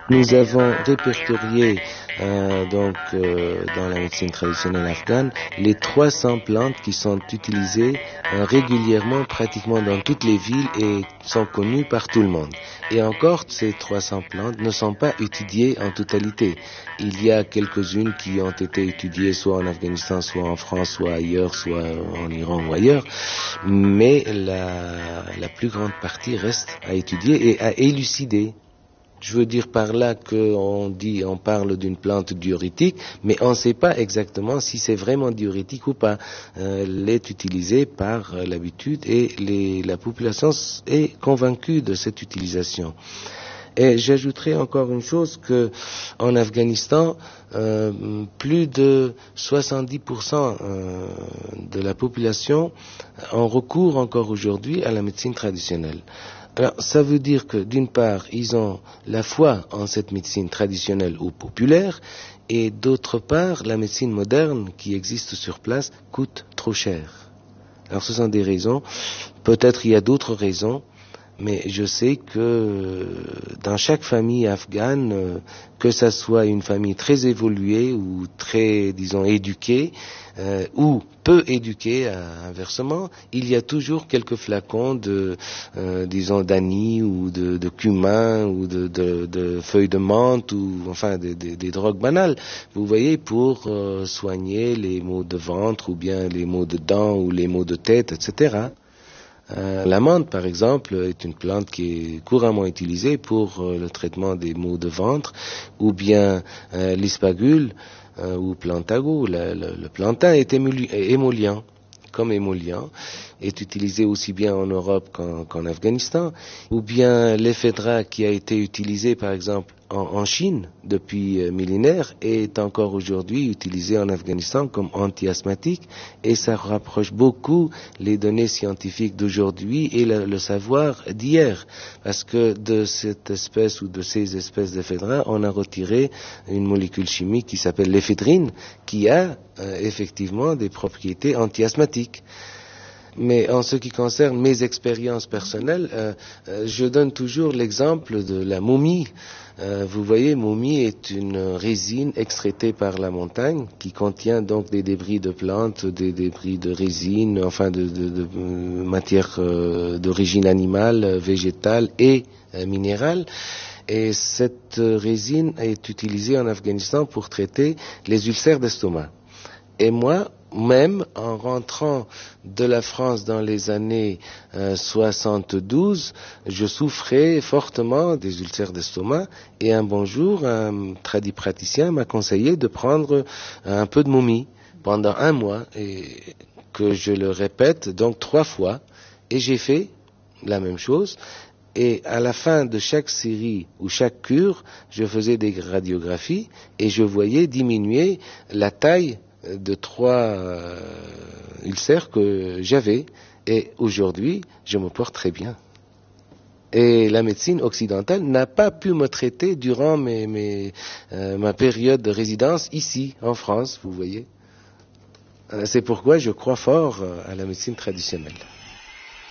Nous avons répertorié dans la médecine traditionnelle afghane les 300 plantes qui sont utilisées régulièrement pratiquement dans toutes les villes et sont connues par tout le monde. Et encore, ces 300 plantes ne sont pas étudiées en totalité. Il y a quelques-unes qui ont été étudiées soit en Afghanistan, soit en France, soit ailleurs, soit en Iran ou ailleurs, mais la plus grande partie reste à étudier et à élucider. Je veux dire par là on parle d'une plante diurétique, mais on ne sait pas exactement si c'est vraiment diurétique ou pas. Elle est utilisée par l'habitude et la population est convaincue de cette utilisation. Et j'ajouterai encore une chose que en Afghanistan, plus de 70% de la population en recourt encore aujourd'hui à la médecine traditionnelle. Alors, ça veut dire que, d'une part, ils ont la foi en cette médecine traditionnelle ou populaire, et d'autre part, la médecine moderne qui existe sur place coûte trop cher. Alors, ce sont des raisons. Peut-être il y a d'autres raisons, mais je sais que dans chaque famille afghane, que ça soit une famille très évoluée ou très, disons, éduquée, ou peu éduquée, inversement, il y a toujours quelques flacons disons, d'anis ou de cumin ou de feuilles de menthe ou enfin des drogues banales. Vous voyez, pour soigner les maux de ventre ou bien les maux de dents ou les maux de tête, etc. La menthe, par exemple, est une plante qui est couramment utilisée pour le traitement des maux de ventre, ou bien l'ispagule ou plantago. Le plantain est émollient, comme émollient, est utilisé aussi bien en Europe qu'en Afghanistan, ou bien l'ephedra qui a été utilisé, par exemple, en Chine depuis millénaires est encore aujourd'hui utilisé en Afghanistan comme anti-asthmatique, et ça rapproche beaucoup les données scientifiques d'aujourd'hui et le savoir d'hier, parce que de cette espèce ou de ces espèces d'ephedra, on a retiré une molécule chimique qui s'appelle l'éphédrine, qui a effectivement des propriétés anti-asthmatiques. Mais en ce qui concerne mes expériences personnelles, je donne toujours l'exemple de la momie. Vous voyez, momie est une résine extraitée par la montagne qui contient donc des débris de plantes, des débris de résine, enfin de matière d'origine animale, végétale et minérale. Et cette résine est utilisée en Afghanistan pour traiter les ulcères d'estomac. Et moi, même en rentrant de la France dans les années 72, je souffrais fortement des ulcères d'estomac, et un bon jour, un tradipraticien m'a conseillé de prendre un peu de momie pendant 1 mois, et que je le répète donc 3 fois, et j'ai fait la même chose. Et à la fin de chaque série ou chaque cure, je faisais des radiographies et je voyais diminuer la taille de 3 ulcères que j'avais, et aujourd'hui je me porte très bien. Et la médecine occidentale n'a pas pu me traiter durant ma période de résidence ici en France, vous voyez. C'est pourquoi je crois fort à la médecine traditionnelle.